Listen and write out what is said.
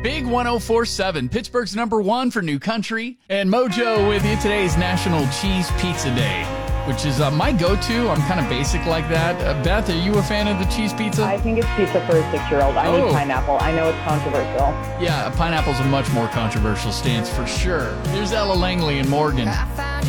Big 104.7, Pittsburgh's #1 for New Country. And Mojo with you. Today's National Cheese Pizza Day, which is my go-to. I'm kind of basic like that. Beth, are you a fan of the cheese pizza? I think it's pizza for a 6-year-old. I need pineapple. I know it's controversial. Yeah, pineapple's a much more controversial stance for sure. Here's Ella Langley and Morgan.